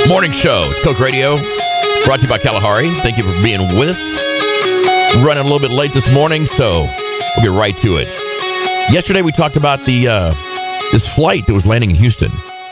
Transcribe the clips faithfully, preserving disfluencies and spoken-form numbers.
Morning show. It's Coke Radio, brought to you by Kalahari. Thank you for being with us. Running a little bit late this morning, so we'll get right to it. Yesterday we talked about the uh, this flight that was landing in Houston.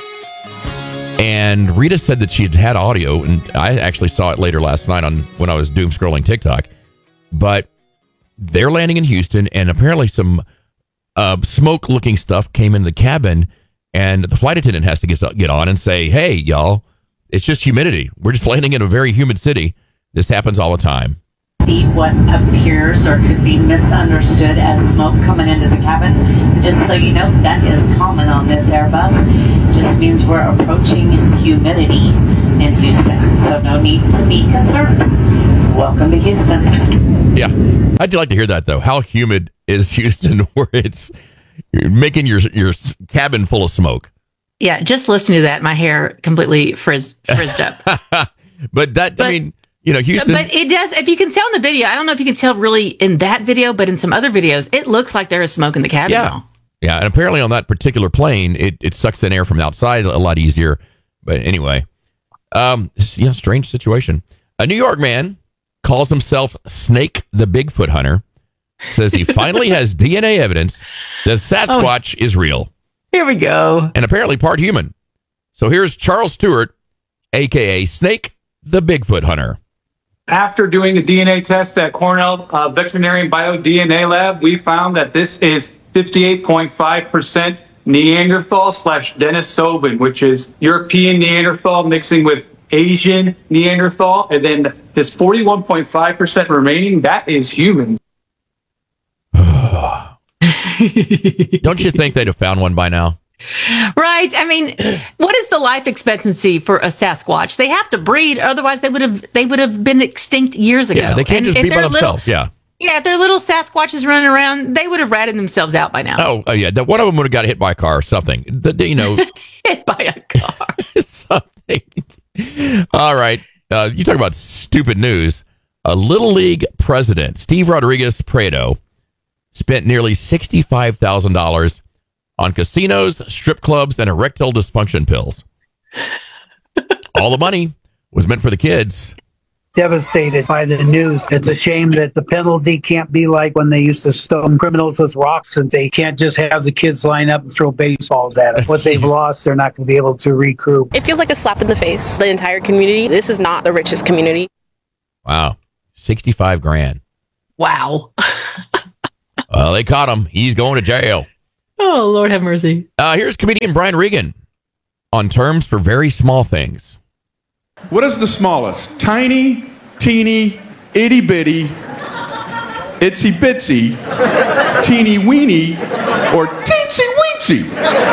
And Rita said that she had had audio, and I actually saw it later last night on when I was doom scrolling TikTok. But they're landing in Houston, and apparently some uh, smoke-looking stuff came in the cabin, and the flight attendant has to get, get on and say, hey, y'all, it's just humidity. We're just landing in a very humid city. This happens all the time. See what appears or could be misunderstood as smoke coming into the cabin. Just so you know, that is common on this Airbus. It just means we're approaching humidity in Houston. So no need to be concerned. Welcome to Houston. Yeah. I'd like to hear that, though. How humid is Houston where it's making your your cabin full of smoke? Yeah, just listening to that, my hair completely frizz, frizzed up. but that, but, I mean, you know, Houston. But it does, if you can tell in the video, I don't know if you can tell really in that video, but in some other videos, it looks like there is smoke in the cabin. Yeah. Now. Yeah. And apparently on that particular plane, it, it sucks in air from the outside a lot easier. But anyway, um, yeah, strange situation. A New York man calls himself Snake the Bigfoot Hunter, says he finally has D N A evidence that Sasquatch oh. is real. Here we go. And apparently part human. So here's Charles Stewart, a k a. Snake the Bigfoot Hunter. After doing the D N A test at Cornell uh, Veterinary Bio D N A Lab, we found that this is fifty-eight point five percent Neanderthal slash Denisovan, which is European Neanderthal mixing with Asian Neanderthal. And then this forty-one point five percent remaining, that is human. Don't you think they'd have found one by now? Right. I mean, what is the life expectancy for a Sasquatch? They have to breed, otherwise they would have they would have been extinct years ago. Yeah, they can't and just be by themselves. Little, yeah. Yeah, if they're little Sasquatches running around, they would have ratted themselves out by now. Oh, uh, yeah. That one of them would have got hit by a car or something. The, the, you know, hit by a car. something. All right. Uh, you talk about stupid news. A Little League president, Steve Rodriguez Prado, spent nearly sixty-five thousand dollars on casinos, strip clubs, and erectile dysfunction pills. All the money was meant for the kids. Devastated by the news. It's a shame that the penalty can't be like when they used to stone criminals with rocks, and they can't just have the kids line up and throw baseballs at them. What they've lost, they're not going to be able to recoup. It feels like a slap in the face. The entire community. This is not the richest community. Wow. sixty-five grand. Wow. Well, they caught him. He's going to jail. Oh, Lord have mercy. Uh, here's comedian Brian Regan on terms for very small things. What is the smallest? Tiny, teeny, itty bitty, itsy bitsy, teeny weeny, or teensy weensy?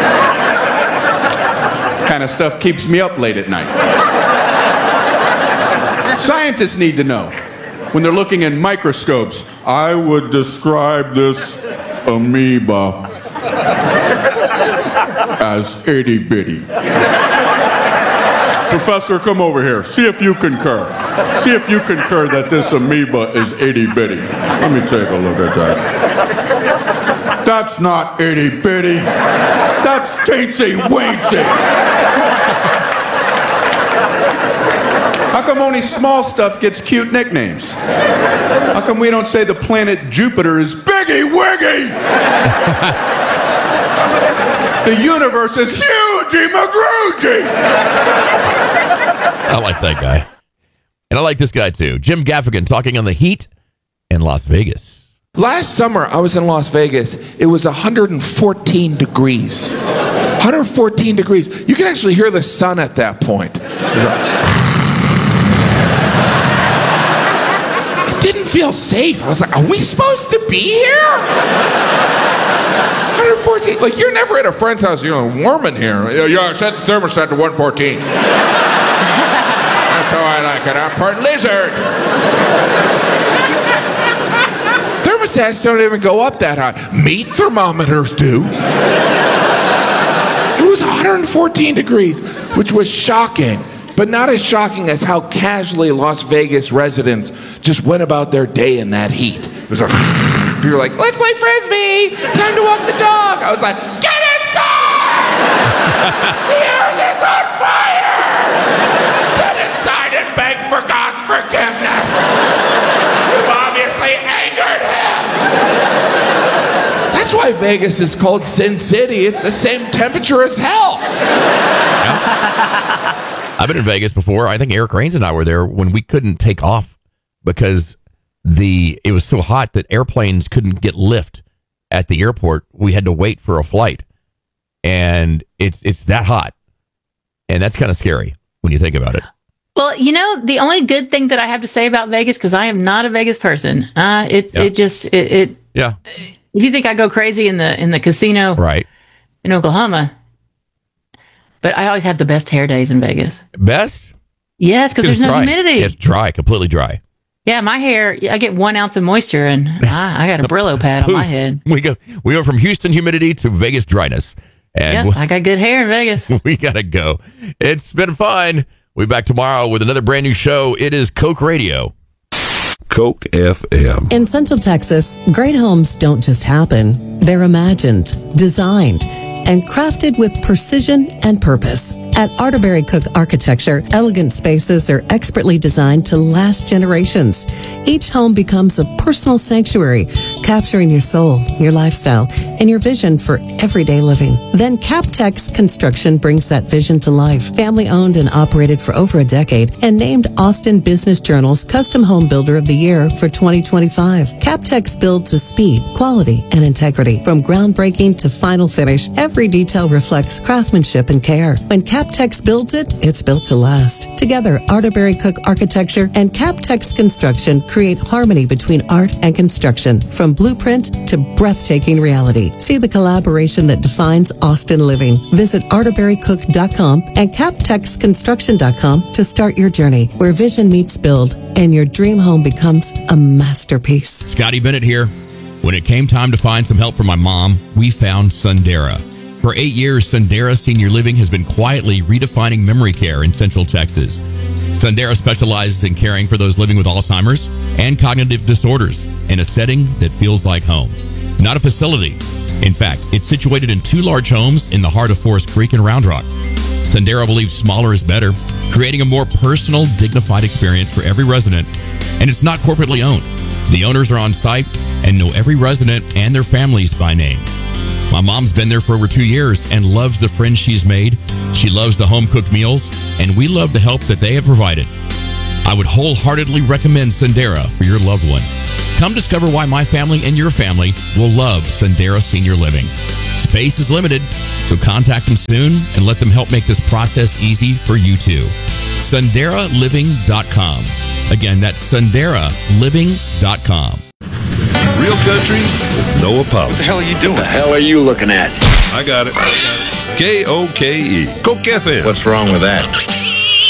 Kind of stuff keeps me up late at night. Scientists need to know. When they're looking in microscopes, I would describe this amoeba as itty bitty. Professor, come over here. See if you concur. See if you concur that this amoeba is itty bitty. Let me take a look at that. That's not itty bitty. That's teensy weensy. How come only small stuff gets cute nicknames? How come we don't say the planet Jupiter is Biggie Wiggy? The universe is Hughie McGroogey. I like that guy. And I like this guy too. Jim Gaffigan talking on the heat in Las Vegas. Last summer, I was in Las Vegas. It was one hundred fourteen degrees. one hundred fourteen degrees. You can actually hear the sun at that point. It didn't feel safe. I was like, are we supposed to be here? one hundred fourteen. Like, you're never at a friend's house, you know, warm in here. Yeah, set the thermostat to one fourteen. That's how I like it. I'm part lizard. Thermostats don't even go up that high. Meat thermometers do. It was one hundred fourteen degrees, which was shocking. But not as shocking as how casually Las Vegas residents just went about their day in that heat. It was like, you were like, let's play Frisbee. Time to walk the dog. I was like, get inside! The earth is on fire! why Vegas is called Sin City. It's the same temperature as hell. Yeah. I've been in Vegas before. I think Eric Rains and I were there when we couldn't take off because the it was so hot that airplanes couldn't get lift at the airport. We had to wait for a flight, and it's it's that hot, and that's kind of scary when you think about it. Well, you know, the only good thing that I have to say about Vegas, because I am not a Vegas person, uh, it Yeah. it just it, it Yeah, if you think I go crazy in the in the casino right. in Oklahoma, but I always have the best hair days in Vegas. Best? Yes, because there's It's no dry. humidity. It's dry, completely dry. Yeah, my hair, I get one ounce of moisture, and I, I got a Brillo pad on my head. We go we go from Houston humidity to Vegas dryness, and Yep, I got good hair in Vegas. we gotta go. It's been fun. We'll be back tomorrow with another brand new show. It is Coke Radio. Coke F M. In Central Texas, great homes don't just happen. They're imagined, designed, and crafted with precision and purpose. At Arterberry Cook Architecture, elegant spaces are expertly designed to last generations. Each home becomes a personal sanctuary, capturing your soul, your lifestyle, and your vision for everyday living. Then Captex Construction brings that vision to life. Family owned and operated for over a decade and named Austin Business Journal's Custom Home Builder of the Year for twenty twenty-five. Captex builds with speed, quality, and integrity. From groundbreaking to final finish, every detail reflects craftsmanship and care. When Captex builds it, it's built to last. Together, Arterberry Cook Architecture and Captex Construction create harmony between art and construction, from blueprint to breathtaking reality. See the collaboration that defines Austin living. Visit arterberry cook dot com and captex construction dot com to start your journey, where vision meets build and your dream home becomes a masterpiece. Scotty Bennett here. When it came time to find some help for my mom, we found Sundera. For eight years, Sundera Senior Living has been quietly redefining memory care in Central Texas. Sundera specializes in caring for those living with Alzheimer's and cognitive disorders in a setting that feels like home, not a facility. In fact, it's situated in two large homes in the heart of Forest Creek and Round Rock. Sundera believes smaller is better, creating a more personal, dignified experience for every resident, and it's not corporately owned. The owners are on site and know every resident and their families by name. My mom's been there for over two years and loves the friends she's made. She loves the home-cooked meals, and we love the help that they have provided. I would wholeheartedly recommend Sundera for your loved one. Come discover why my family and your family will love Sundera Senior Living. Space is limited, so contact them soon and let them help make this process easy for you too. Sundera Living dot com. Again, that's Sundera Living dot com. Real country with no apology. What the hell are you doing? What the hell are you looking at? I got it. K O K E. Coke F M. What's wrong with that?